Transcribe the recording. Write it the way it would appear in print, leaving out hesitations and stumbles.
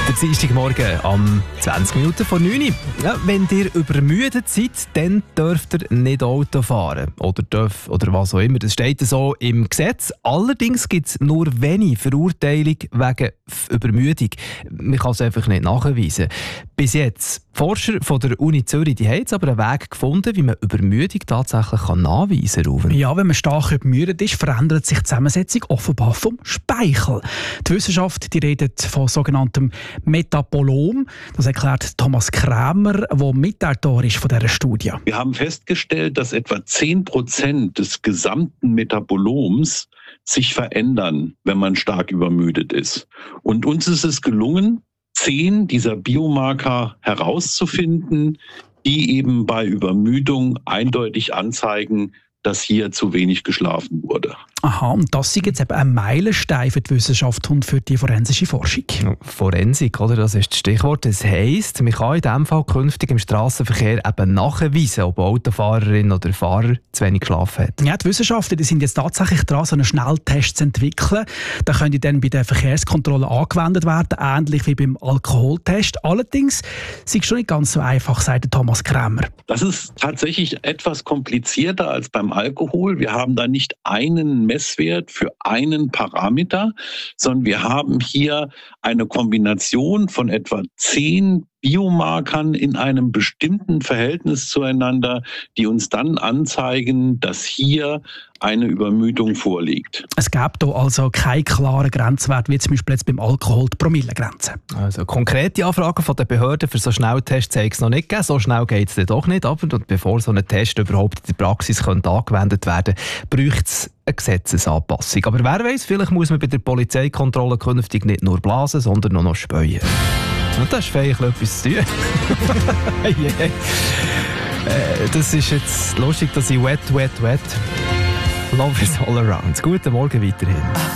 Der Dienstagmorgen am 20 Minuten vor 9 Uhr. Ja, wenn ihr übermüdet seid, dann dürft ihr nicht Auto fahren. Oder was auch immer. Das steht so im Gesetz. Allerdings gibt es nur wenig Verurteilung wegen Übermüdung. Man kann es einfach nicht nachweisen. Bis jetzt. Die Forscher von der Uni Zürich die haben jetzt aber einen Weg gefunden, wie man Übermüdung tatsächlich nachweisen kann. Ja, wenn man stark übermüdet ist, verändert sich die Zusammensetzung offenbar vom Speichel. Die Wissenschaft die redet von sogenanntem Metabolom. Das erklärt Thomas Krämer, der Mitautor ist von dieser Studie. Wir haben festgestellt, dass etwa 10% des gesamten Metaboloms sich verändern, wenn man stark übermüdet ist. Und uns ist es gelungen, 10 dieser Biomarker herauszufinden, die eben bei Übermüdung eindeutig anzeigen, dass hier zu wenig geschlafen wurde. Aha, und das ist jetzt eben ein Meilenstein für die Wissenschaft und für die forensische Forschung. Forensik, oder? Das ist das Stichwort. Das heisst, man kann in diesem Fall künftig im Strassenverkehr eben nachweisen, ob eine Autofahrerin oder Fahrer zu wenig geschlafen hat. Ja, die Wissenschaftler die sind jetzt tatsächlich dran, so einen Schnelltest zu entwickeln. Der könnte dann bei der Verkehrskontrolle angewendet werden, ähnlich wie beim Alkoholtest. Allerdings ist es schon nicht ganz so einfach, sagt Thomas Krämer. Das ist tatsächlich etwas komplizierter als beim Alkohol. Wir haben da nicht einen Messwert für einen Parameter, sondern wir haben hier eine Kombination von etwa 10 Biomarkern in einem bestimmten Verhältnis zueinander, die uns dann anzeigen, dass hier eine Übermüdung vorliegt. Es gäbe hier also keinen klaren Grenzwert, wie zum Beispiel jetzt beim Alkohol die Promillegrenze. Also konkrete Anfragen von den Behörden für so Schnelltests zeigt es noch nicht gegeben. So schnell geht es dann doch nicht. Aber bevor so ein Test überhaupt in der Praxis angewendet werden könnte, braucht es eine Gesetzesanpassung. Aber wer weiß, vielleicht muss man bei der Polizeikontrolle künftig nicht nur blasen, sondern noch spähen. Und das ist vielleicht etwas zu tun. Das ist jetzt lustig, dass ich wet. Love is all around. Guten Morgen weiterhin.